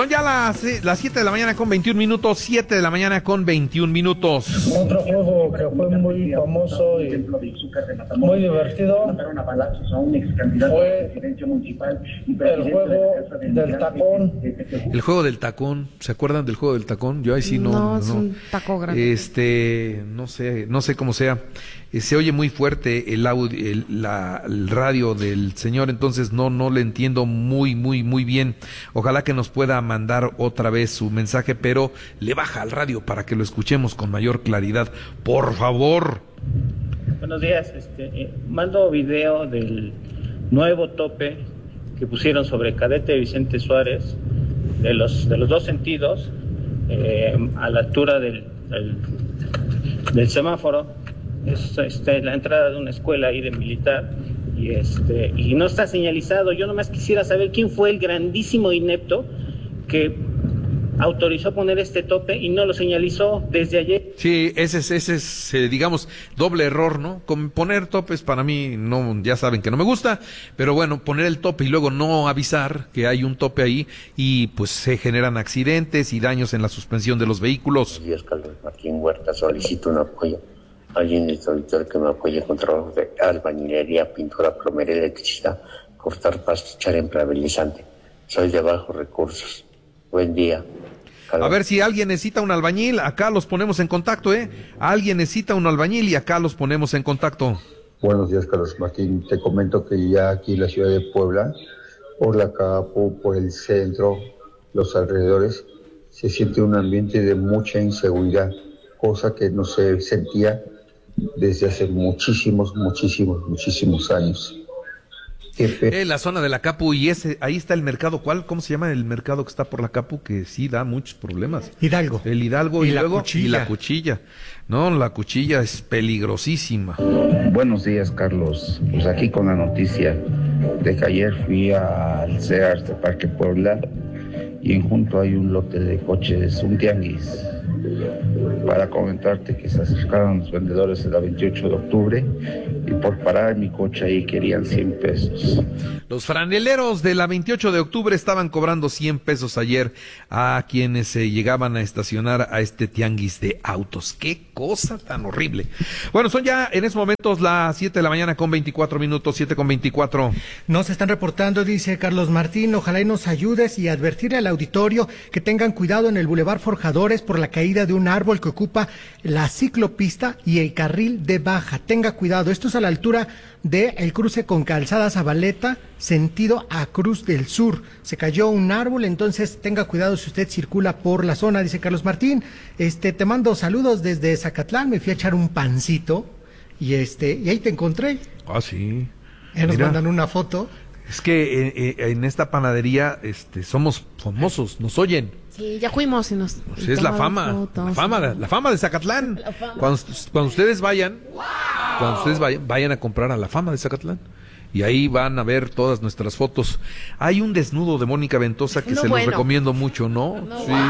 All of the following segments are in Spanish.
Son ya las 7 de la mañana con 21 minutos, 7 de la mañana con 21 minutos. Otro juego que fue muy famoso y muy divertido fue el juego del tacón. El juego del tacón, ¿se acuerdan del juego del tacón? Yo ahí sí no. Es un taco grande. No sé cómo sea. Se oye muy fuerte el audio, el radio del señor, entonces no le entiendo muy bien. Ojalá que nos pueda mandar otra vez su mensaje, pero le baja al radio para que lo escuchemos con mayor claridad, por favor. Buenos días, mando video del nuevo tope que pusieron sobre Cadete Vicente Suárez, de los dos sentidos, a la altura del semáforo. Es la entrada de una escuela ahí de militar y no está señalizado. Yo nomás quisiera saber quién fue el grandísimo inepto que autorizó poner este tope y no lo señalizó desde ayer. Sí, ese es digamos, doble error, ¿no? Con poner topes para mí, no, ya saben que no me gusta, pero bueno, poner el tope y luego no avisar que hay un tope ahí y pues se generan accidentes y daños en la suspensión de los vehículos. Buenos días, Carlos Martín Huerta, solicito un apoyo. Alguien del auditor que me apoye con trabajos de albañilería, pintura, plomería, electricidad, cortar pasto, echar impermeabilizante. Soy de bajos recursos. Buen día. A ver, si alguien necesita un albañil, acá los ponemos en contacto, Alguien necesita un albañil y acá los ponemos en contacto. Buenos días, Carlos Martín. Te comento que ya aquí en la ciudad de Puebla, por la Capu, por el centro, los alrededores, se siente un ambiente de mucha inseguridad, cosa que no se sentía desde hace muchísimos años. La zona de la Capu y ahí está el mercado, ¿cómo se llama el mercado que está por la Capu? Que sí da muchos problemas. Hidalgo. El Hidalgo y luego cuchilla. Y la cuchilla. No, la cuchilla es peligrosísima. Buenos días, Carlos. Pues aquí con la noticia de que ayer fui al Sears de Parque Puebla y en junto hay un lote de coches, un tianguis, para comentarte que se acercaron los vendedores el 28 de octubre y por parar mi coche ahí querían 100 pesos. Los franeleros de la 28 de octubre estaban cobrando 100 pesos ayer a quienes se llegaban a estacionar a este tianguis de autos. ¡Qué cosa tan horrible! Bueno, son ya en estos momentos las 7 de la mañana con 24 minutos, 7 con 24. Nos están reportando, dice Carlos Martín, ojalá y nos ayudes y advertirle al auditorio que tengan cuidado en el Boulevard Forjadores por la caída de un árbol que ocupa la ciclopista y el carril de baja. Tenga cuidado, esto es a la altura del cruce con Calzada Zabaleta, sentido a Cruz del Sur. Se cayó un árbol, entonces tenga cuidado si usted circula por la zona, dice Carlos Martín. Te mando saludos desde Zacatlán, me fui a echar un pancito y ahí te encontré. Ah, sí. Nos mandan una foto. Es que en esta panadería somos famosos, nos oyen. Sí, ya fuimos y nos... Pues es la fama de Zacatlán. Cuando ustedes vayan, vayan a comprar a la fama de Zacatlán. Y ahí van a ver todas nuestras fotos. Hay un desnudo de Mónica Ventosa que los recomiendo mucho, ¿no?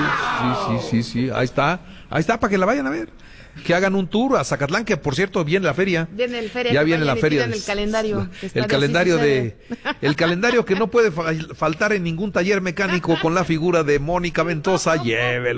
Sí. Ahí está para que la vayan a ver. Que hagan un tour a Zacatlán, que por cierto viene la feria. Viene el feria. Ya viene la feria. El calendario. El calendario que no puede faltar en ningún taller mecánico con la figura de Mónica Ventosa. Llévelo.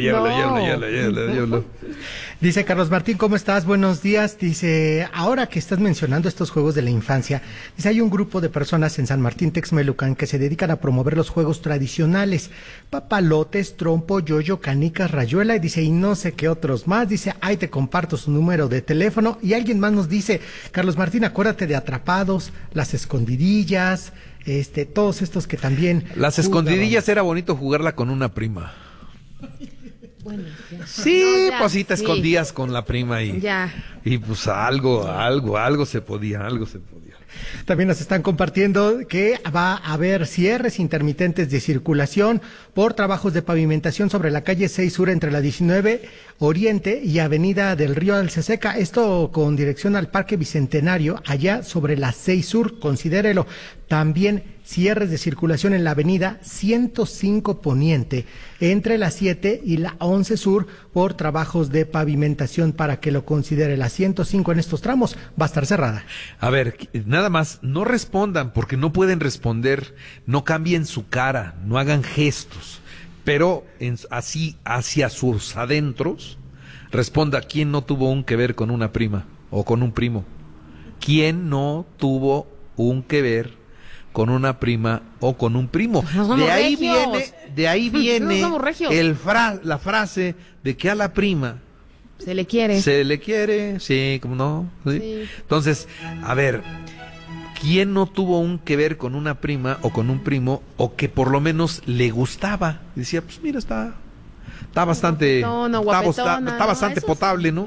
Dice Carlos Martín, ¿cómo estás? Buenos días. Dice, ahora que estás mencionando estos juegos de la infancia, dice, hay un grupo de personas en San Martín Texmelucan que se dedican a promover los juegos tradicionales, papalotes, trompo, yoyo, canicas, rayuela, y dice, y no sé qué otros más. Dice, ahí te comparto su número de teléfono. Y alguien más nos dice, Carlos Martín, acuérdate de Atrapados, las escondidillas, todos estos que también... Las escondidillas era bonito jugarla con una prima. Bueno, sí, pues sí te escondías con la prima y pues algo se podía. También nos están compartiendo que va a haber cierres intermitentes de circulación por trabajos de pavimentación sobre la calle 6 Sur entre la 19 Oriente y Avenida del Río Alceseca, esto con dirección al Parque Bicentenario, allá sobre la 6 Sur, considérelo. También cierres de circulación en la avenida 105 Poniente, entre la 7 y la 11 Sur, por trabajos de pavimentación, para que lo considere. La 105 en estos tramos va a estar cerrada. A ver, nada más, no respondan, porque no pueden responder, no cambien su cara, no hagan gestos. pero así hacia sus adentros, responda, ¿quién no tuvo un que ver con una prima o con un primo? ¿Quién no tuvo un que ver con una prima o con un primo? No de ahí regios. viene No somos regios. la frase de que a la prima se le quiere. Sí, ¿cómo no? ¿Sí? Sí. Entonces, a ver, ¿quién no tuvo un que ver con una prima o con un primo o que por lo menos le gustaba? Decía, pues mira, está bastante, guapetona, está bastante eso potable, sí. ¿no?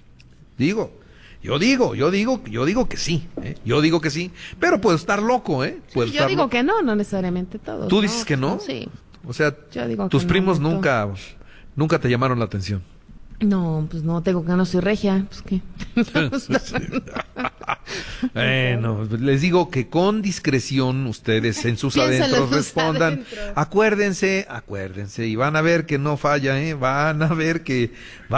Yo digo que sí, yo digo que sí, pero puedo estar loco, puedo Yo estar digo loco. que no necesariamente todos. ¿Tú dices que no? Sí. O sea, Yo digo tus que no, primos Beto. nunca te llamaron la atención. No, pues no, tengo que no soy regia, pues qué. Bueno, les digo que con discreción ustedes en sus Piénsenlo adentros en sus respondan. adentros. Acuérdense, y van a ver que no falla, van a ver que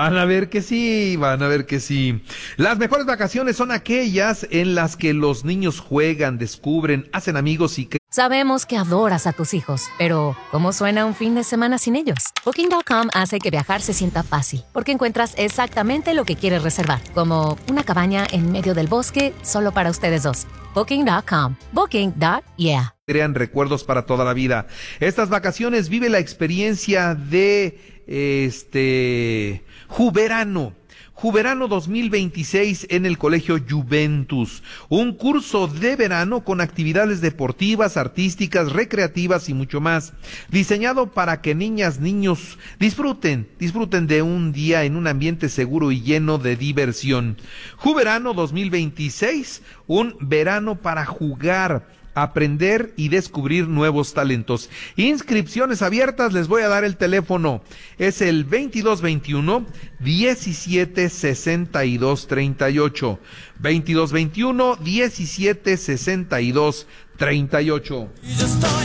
sí. Las mejores vacaciones son aquellas en las que los niños juegan, descubren, hacen amigos y Sabemos que adoras a tus hijos, pero ¿cómo suena un fin de semana sin ellos? Booking.com hace que viajar se sienta fácil, porque encuentras exactamente lo que quieres reservar, como una cabaña en medio del bosque solo para ustedes dos. Booking.com. Booking.yeah. crean recuerdos para toda la vida. Estas vacaciones vive la experiencia de Juverano 2026 en el Colegio Juventus, un curso de verano con actividades deportivas, artísticas, recreativas y mucho más, diseñado para que niñas, niños disfruten de un día en un ambiente seguro y lleno de diversión. Juverano 2026, un verano para jugar, aprender y descubrir nuevos talentos. Inscripciones abiertas, les voy a dar el teléfono. Es el 2221-176238. 2221-176238.